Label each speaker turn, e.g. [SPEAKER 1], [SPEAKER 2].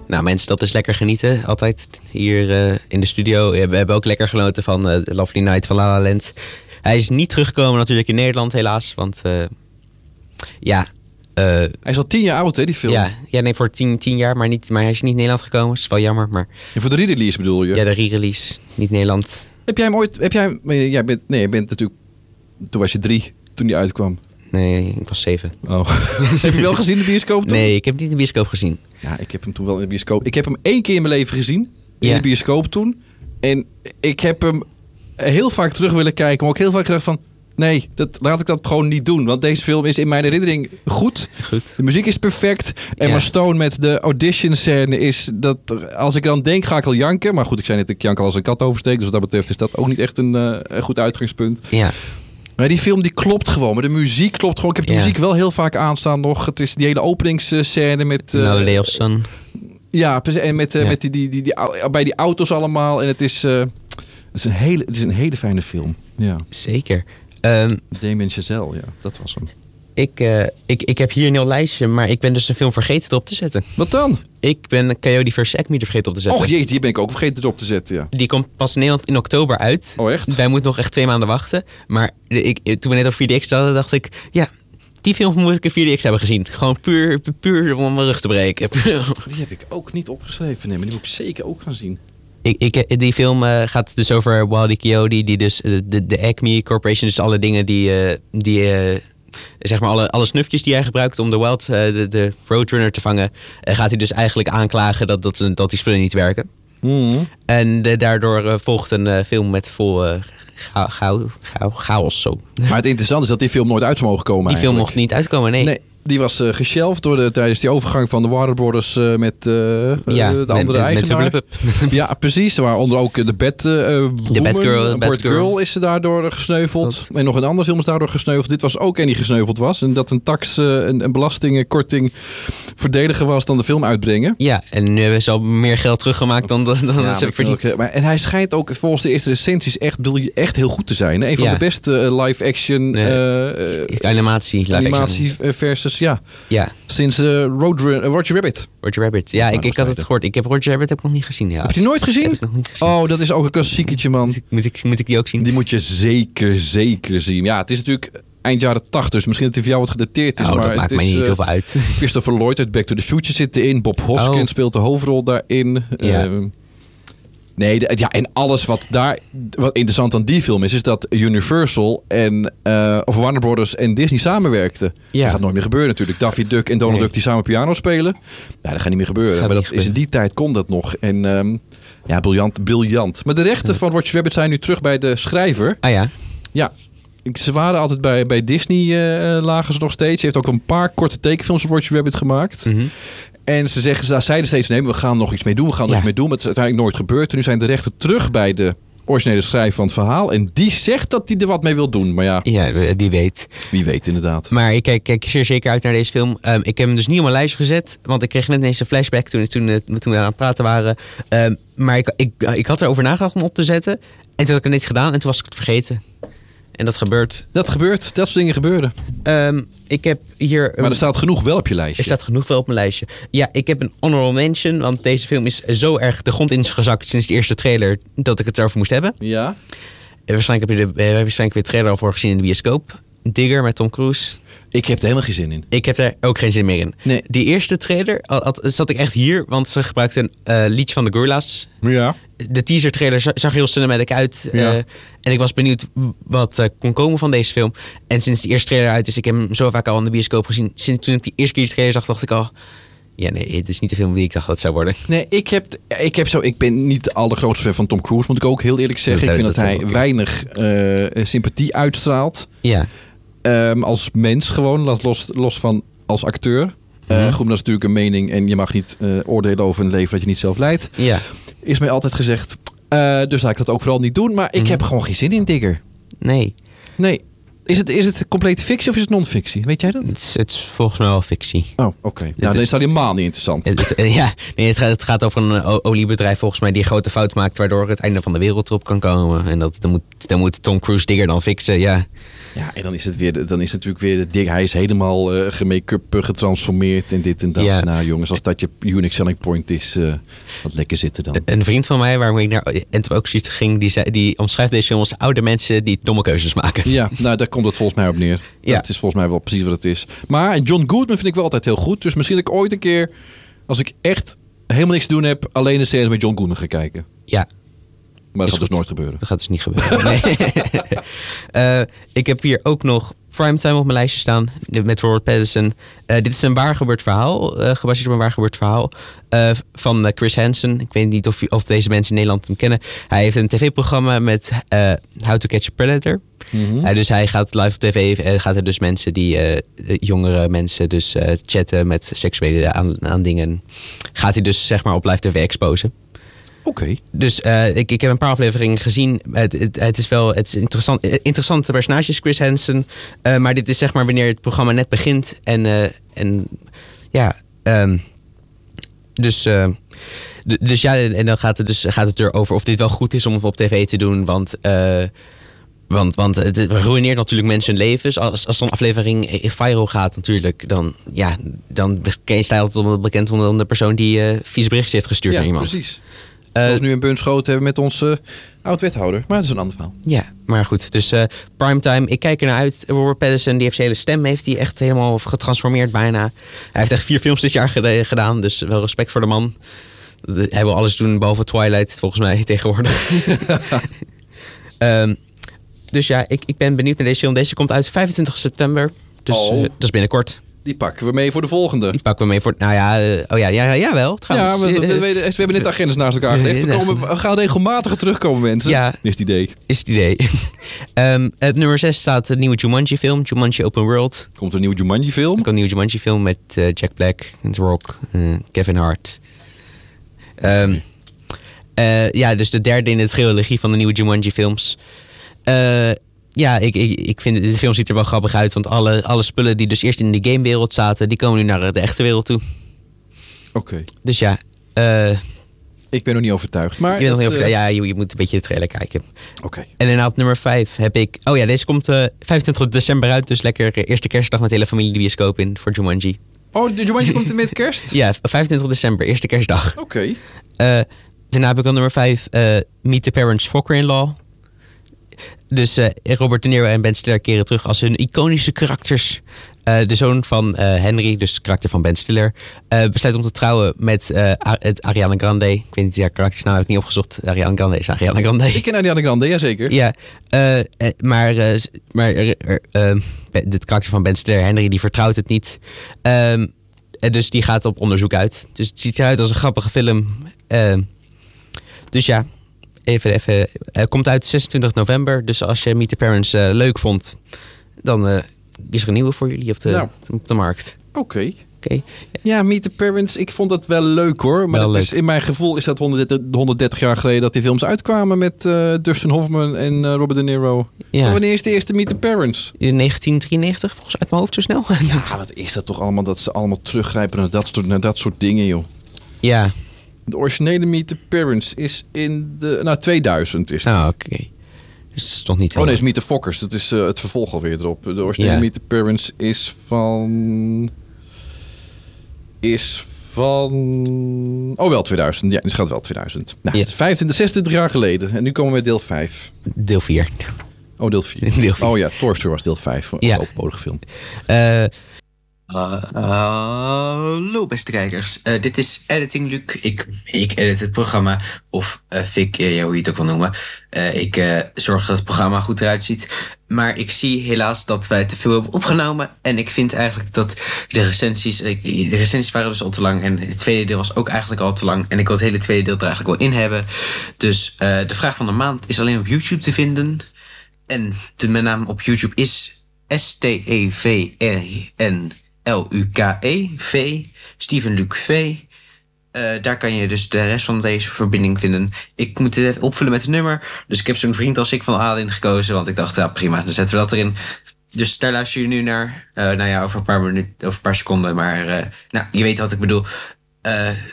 [SPEAKER 1] Nou mensen, dat is lekker genieten. Altijd hier in de studio. We hebben ook lekker genoten van Lovely Night van La La Land. Hij is niet teruggekomen natuurlijk in Nederland helaas. Want
[SPEAKER 2] hij is al 10 jaar oud, hè, die film?
[SPEAKER 1] Ja, nee, voor 10 jaar, maar hij is niet in Nederland gekomen. Dat is wel jammer, maar...
[SPEAKER 2] En voor de re-release bedoel je?
[SPEAKER 1] Ja, de re-release. Niet Nederland.
[SPEAKER 2] Heb jij hem ooit... jij bent natuurlijk... Toen was je 3, toen die uitkwam.
[SPEAKER 1] Nee, ik was 7.
[SPEAKER 2] Oh. Heb je wel gezien in de bioscoop toen?
[SPEAKER 1] Nee, ik heb hem niet in de bioscoop gezien.
[SPEAKER 2] Ja, ik heb hem toen wel in de bioscoop... Ik heb hem 1 keer in mijn leven gezien. In de bioscoop toen. En ik heb hem heel vaak terug willen kijken. Maar ook heel vaak gedacht van... Nee, laat ik dat gewoon niet doen. Want deze film is in mijn herinnering goed. De muziek is perfect. Emma Stone met de audition scène is dat... Als ik dan denk, ga ik al janken. Maar goed, ik zei net, ik jank al als een kat oversteek. Dus wat dat betreft is dat ook niet echt een goed uitgangspunt.
[SPEAKER 1] Ja.
[SPEAKER 2] Maar die film die klopt gewoon. Maar de muziek klopt gewoon. Ik heb de muziek wel heel vaak aanstaan nog. Het is die hele openingsscène met...
[SPEAKER 1] Melody of Sun.
[SPEAKER 2] Ja, en met bij die auto's allemaal. En het is een hele fijne film. Ja.
[SPEAKER 1] Zeker.
[SPEAKER 2] Damien Chazelle, ja, dat was hem.
[SPEAKER 1] Ik heb hier een heel lijstje, maar ik ben dus een film vergeten erop te zetten.
[SPEAKER 2] Wat dan? Ik
[SPEAKER 1] ben Coyote vs. Acme er vergeten op te zetten.
[SPEAKER 2] Och jee, die ben ik ook vergeten erop te zetten, ja.
[SPEAKER 1] Die komt pas in Nederland in oktober uit.
[SPEAKER 2] Oh echt?
[SPEAKER 1] Wij moeten nog echt 2 maanden wachten. Maar toen we net op 4DX hadden, dacht ik... Ja, die film moet ik in 4DX hebben gezien. Gewoon puur om mijn rug te breken.
[SPEAKER 2] Die heb ik ook niet opgeschreven, nee, maar die moet ik zeker ook gaan zien.
[SPEAKER 1] Die film gaat dus over Wile E. Coyote, die dus de Acme Corporation, dus alle dingen die zeg maar alle snufjes die hij gebruikt om de Wild, de Roadrunner te vangen, gaat hij dus eigenlijk aanklagen dat die spullen niet werken. Mm. En daardoor volgt een film met vol chaos. Zo.
[SPEAKER 2] Maar het interessante is dat die film nooit uit zou mogen komen.
[SPEAKER 1] Die film mocht niet uitkomen, nee. Die
[SPEAKER 2] was geshelved tijdens die overgang van de Warner Brothers met de andere eigenaar. Ja, precies. Waaronder ook de Batgirl is daardoor gesneuveld. En nog een andere film is daardoor gesneuveld. Dit was ook een die gesneuveld was. En dat een tax, een belastingkorting verdediger was dan de film uitbrengen.
[SPEAKER 1] Ja, en nu hebben ze al meer geld teruggemaakt dan ze verdiend.
[SPEAKER 2] En hij schijnt ook volgens de eerste recensies echt heel goed te zijn. Een van de beste live-action animatie versus sinds Roger Rabbit.
[SPEAKER 1] Roger Rabbit. Ja, ik had het gehoord. Roger Rabbit heb ik nog niet gezien.
[SPEAKER 2] Heb je nooit gezien?
[SPEAKER 1] Heb ik nog niet gezien.
[SPEAKER 2] Oh, dat is ook een klassieketje, man.
[SPEAKER 1] Moet ik die ook zien?
[SPEAKER 2] Die moet je zeker zien. Ja, het is natuurlijk eind jaren 80, dus misschien dat die voor jou wat gedateerd is.
[SPEAKER 1] Oh,
[SPEAKER 2] maar
[SPEAKER 1] dat maakt mij niet heel veel uit.
[SPEAKER 2] Christopher Lloyd uit Back to the Future zit erin. Bob Hoskins speelt de hoofdrol daarin. Ja. En alles wat interessant aan die film is dat Universal of Warner Brothers en Disney samenwerkten. Ja. Dat gaat nooit meer gebeuren natuurlijk. Daffy Duck en Donald Duck die samen piano spelen. Ja, dat gaat niet meer gebeuren. Maar in die tijd kon dat nog. En briljant. Maar de rechten van Roger Rabbit zijn nu terug bij de schrijver.
[SPEAKER 1] Ah ja?
[SPEAKER 2] Ja. Ze waren altijd bij Disney lagen ze nog steeds. Ze heeft ook een paar korte tekenfilms van Roger Rabbit gemaakt. Mm-hmm. En zeiden steeds, nee, we gaan nog iets mee doen. Maar het is uiteindelijk nooit gebeurd. En nu zijn de rechten terug bij de originele schrijver van het verhaal. En die zegt dat hij er wat mee wil doen. Maar ja,
[SPEAKER 1] wie weet.
[SPEAKER 2] Wie weet, inderdaad.
[SPEAKER 1] Maar ik kijk zeker uit naar deze film. Ik heb hem dus niet op mijn lijstje gezet. Want ik kreeg net ineens een flashback toen we aan het praten waren. Maar ik had erover nagedacht om op te zetten. En toen had ik het niet gedaan. En toen was ik het vergeten. En dat gebeurt.
[SPEAKER 2] Dat soort dingen gebeuren.
[SPEAKER 1] Ik heb hier...
[SPEAKER 2] Maar er staat genoeg wel op je lijstje.
[SPEAKER 1] Er staat genoeg wel op mijn lijstje. Ja, ik heb een honorable mention. Want deze film is zo erg de grond ingezakt sinds de eerste trailer dat ik het erover moest hebben.
[SPEAKER 2] Ja.
[SPEAKER 1] Waarschijnlijk heb je weer trailer al voor gezien in de bioscoop. Digger met Tom Cruise.
[SPEAKER 2] Ik heb er helemaal geen zin in.
[SPEAKER 1] Ik heb er ook geen zin meer in. Nee. Die eerste trailer zat ik echt hier. Want ze gebruikten een liedje van de Gorillas.
[SPEAKER 2] Ja.
[SPEAKER 1] De teaser trailer zag heel cinematic uit. Ja. En ik was benieuwd wat kon komen van deze film. En sinds die eerste trailer uit is, ik heb hem zo vaak al in de bioscoop gezien. Sinds toen ik die eerste keer die trailer zag, dacht ik al... Ja, nee, het is niet de film die ik dacht dat het zou worden.
[SPEAKER 2] Nee, ik ben niet de allergrootste fan van Tom Cruise, moet ik ook heel eerlijk zeggen. Ik vind dat hij weinig sympathie uitstraalt.
[SPEAKER 1] Ja.
[SPEAKER 2] Als mens gewoon, los van als acteur. Goed, maar dat is natuurlijk een mening en je mag niet oordelen over een leven dat je niet zelf leidt.
[SPEAKER 1] Ja.
[SPEAKER 2] Is mij altijd gezegd. Dus laat ik dat ook vooral niet doen. Maar ik heb gewoon geen zin in Digger.
[SPEAKER 1] Nee.
[SPEAKER 2] Is het compleet fictie of is het non-fictie? Weet jij dat?
[SPEAKER 1] Het is volgens mij wel fictie.
[SPEAKER 2] Oh, oké. Nou, dan is dat helemaal niet interessant.
[SPEAKER 1] Het gaat over een oliebedrijf volgens mij die een grote fout maakt, waardoor het einde van de wereld erop kan komen. En dan moet Tom Cruise Digger dan fixen, ja.
[SPEAKER 2] Ja, en dan is het natuurlijk weer het ding. Hij is helemaal gemake-up getransformeerd en dit en dat.
[SPEAKER 1] Ja.
[SPEAKER 2] Nou jongens, als dat je unique selling point is, wat lekker zitten dan.
[SPEAKER 1] Een vriend van mij, waar ik naar en ook zoiets ging, die omschrijft deze film als oude mensen die domme keuzes maken.
[SPEAKER 2] Ja, nou daar komt het volgens mij op neer.
[SPEAKER 1] Ja.
[SPEAKER 2] Dat is volgens mij wel precies wat het is. Maar John Goodman vind ik wel altijd heel goed. Dus misschien dat ik ooit een keer, als ik echt helemaal niks te doen heb, alleen een serie met John Goodman ga kijken.
[SPEAKER 1] Ja.
[SPEAKER 2] Maar dat
[SPEAKER 1] Is
[SPEAKER 2] gaat dus
[SPEAKER 1] goed.
[SPEAKER 2] nooit gebeuren.
[SPEAKER 1] Dat gaat dus niet gebeuren. Nee. Ik heb hier ook nog Primetime op mijn lijstje staan. Met Robert Pattinson. Dit is een waar gebeurd verhaal. Gebaseerd op een waar gebeurd verhaal. Van Chris Hansen. Ik weet niet of deze mensen in Nederland hem kennen. Hij heeft een tv-programma met How to Catch a Predator.
[SPEAKER 2] Mm-hmm.
[SPEAKER 1] Dus hij gaat live op tv. Gaat er dus mensen die jongere mensen dus chatten met seksuele aan dingen. Gaat hij dus zeg maar op live tv exposen.
[SPEAKER 2] Oké.
[SPEAKER 1] Dus ik heb een paar afleveringen gezien. Het is interessante personages, Chris Hansen. Maar dit is zeg maar wanneer het programma net begint. Dus ja, en dan gaat het erover of dit wel goed is om het op tv te doen. Want het ruïneert natuurlijk mensen hun levens. Als zo'n aflevering viral gaat natuurlijk, dan sta je altijd bekend om de persoon die vieze berichtjes heeft gestuurd naar iemand.
[SPEAKER 2] Precies. Zoals nu een bun schoten hebben met onze oud-wethouder. Maar dat is een ander verhaal.
[SPEAKER 1] Ja, maar goed. Dus Primetime, ik kijk er naar uit. Robert Pattinson, die heeft zijn hele stem heeft die echt helemaal getransformeerd bijna. Hij heeft echt 4 films dit jaar gedaan. Dus wel respect voor de man. Hij wil alles doen behalve Twilight, volgens mij, tegenwoordig. Dus ja, ik ben benieuwd naar deze film. Deze komt uit 25 september. Dus dat is binnenkort.
[SPEAKER 2] Die pakken we mee voor de volgende.
[SPEAKER 1] Die pakken we mee voor... Nou ja, jawel. Trouwens.
[SPEAKER 2] Ja, we hebben net de agendas naast elkaar gelegd. We gaan regelmatig terugkomen, mensen.
[SPEAKER 1] Ja.
[SPEAKER 2] Is het idee.
[SPEAKER 1] Is het idee. Het nummer 6 staat de nieuwe Jumanji-film. Jumanji Open World.
[SPEAKER 2] Komt een nieuwe Jumanji-film.
[SPEAKER 1] Er komt een nieuwe Jumanji-film met Jack Black, The Rock, Kevin Hart. Dus de derde in de trilogie van de nieuwe Jumanji-films. Ik vind de film ziet er wel grappig uit. Want alle spullen die dus eerst in de gamewereld zaten, die komen nu naar de echte wereld toe.
[SPEAKER 2] Oké.
[SPEAKER 1] Dus ja.
[SPEAKER 2] Ik ben nog niet overtuigd. Maar
[SPEAKER 1] je bent nog niet overtuigd. Ja, je moet een beetje de trailer kijken.
[SPEAKER 2] Oké.
[SPEAKER 1] En daarna op nummer 5 heb ik... Oh ja, deze komt 25 december uit. Dus lekker eerste kerstdag met de hele familie de bioscoop in voor Jumanji.
[SPEAKER 2] Oh, de Jumanji komt met kerst?
[SPEAKER 1] Ja, 25 december, eerste kerstdag.
[SPEAKER 2] Oké.
[SPEAKER 1] Daarna heb ik op nummer 5 Meet the Parents Fokker-in-Law. Dus Robert De Niro en Ben Stiller keren terug als hun iconische karakters. De zoon van Henry, dus het karakter van Ben Stiller, besluit om te trouwen met het Ariana Grande. Ik weet niet, haar karaktersnaam heb ik niet opgezocht. Ariana Grande is Ariana Grande.
[SPEAKER 2] Ik ken Ariana Grande, jazeker.
[SPEAKER 1] Ja, maar het karakter van Ben Stiller, Henry, die vertrouwt het niet. Dus die gaat op onderzoek uit. Dus het ziet eruit als een grappige film. Dus ja, even. Komt uit 26 november. Dus als je Meet the Parents leuk vond, dan is er een nieuwe voor jullie op de markt.
[SPEAKER 2] Oké.
[SPEAKER 1] Okay.
[SPEAKER 2] Ja, Meet the Parents, ik vond dat wel leuk hoor. Maar
[SPEAKER 1] leuk.
[SPEAKER 2] In mijn gevoel is dat 130 jaar geleden dat die films uitkwamen met Dustin Hoffman en Robert De Niro.
[SPEAKER 1] Ja.
[SPEAKER 2] Wanneer is de eerste Meet the Parents?
[SPEAKER 1] In 1993, volgens uit mijn hoofd zo snel.
[SPEAKER 2] Ja, wat is dat toch allemaal, dat ze allemaal teruggrijpen naar dat soort dingen, joh.
[SPEAKER 1] Ja.
[SPEAKER 2] De originele Meet the Parents is in de... 2000 is het.
[SPEAKER 1] Oh, oké. Dus het is toch niet heel...
[SPEAKER 2] Oh nee, is Meet the Fockers. Dat is het vervolg alweer erop. De originele Meet the Parents is van... Oh, wel 2000. Ja, het gaat wel 2000. Nou, 26 jaar geleden. En nu komen we met deel 5.
[SPEAKER 1] Deel 4.
[SPEAKER 2] Oh, deel 4.
[SPEAKER 1] Deel 4.
[SPEAKER 2] Oh ja, Toy Story was deel 5. Een overbodige film.
[SPEAKER 3] Hallo beste kijkers, dit is Editing Luc. Ik edit het programma, of Fik, hoe je het ook wil noemen. Ik zorg dat het programma goed eruit ziet. Maar ik zie helaas dat wij te veel hebben opgenomen. En ik vind eigenlijk dat de recensies waren dus al te lang. En het tweede deel was ook eigenlijk al te lang. En ik wil het hele tweede deel er eigenlijk wel in hebben. Dus de vraag van de maand is alleen op YouTube te vinden. En mijn naam op YouTube is STEVEN Luke V, Steven Luc V. Daar kan je dus de rest van deze verbinding vinden. Ik moet dit even opvullen met een nummer. Dus ik heb zo'n vriend als ik van Alin gekozen. Want ik dacht, ja prima, dan zetten we dat erin. Dus daar luister je nu naar. Over een paar minuten, over een paar seconden. Maar je weet wat ik bedoel.